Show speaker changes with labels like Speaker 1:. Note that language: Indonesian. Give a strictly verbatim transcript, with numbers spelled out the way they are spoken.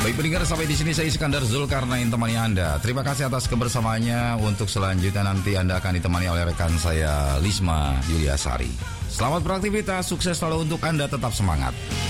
Speaker 1: Baik pendengar, sampai di sini saya Iskandar Zulkarnain temani Anda. Terima kasih atas kebersamaannya. Untuk selanjutnya nanti Anda akan ditemani oleh rekan saya Lisma Yuliasari. Selamat beraktivitas, sukses selalu untuk Anda, tetap semangat.